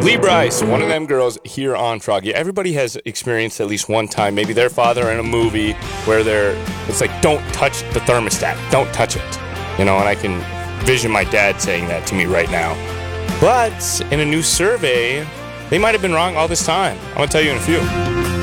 Lee Bryce, one of them girls here on Froggy. Everybody has experienced at least one time, maybe their father in a movie where it's like, don't touch the thermostat, don't touch it. And I can vision my dad saying that to me right now. But in a new survey, they might have been wrong all this time. I'm going to tell you in a few.